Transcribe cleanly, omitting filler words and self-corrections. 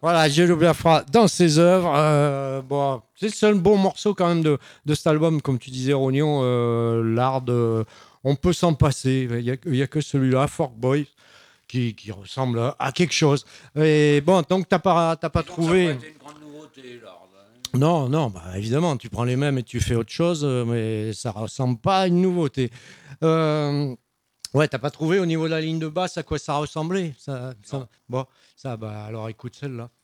Voilà, Gilles Biafra dans ses œuvres. Bon, c'est le seul bon morceau quand même de cet album, comme tu disais, Rognon. L'art de... On peut s'en passer. Il y a que celui-là, Fork Boy, qui ressemble à quelque chose. Et bon, donc t'as pas Disons que ça n'a pas trouvé. été une grande nouveauté, l'ordre. Non, non, bah évidemment, tu prends les mêmes et tu fais autre chose, mais ça ressemble pas à une nouveauté. Euh, ouais, t'as pas trouvé au niveau de la ligne de basse à quoi ça ressemblait. Non. Bon, ça, bah alors écoute celle-là.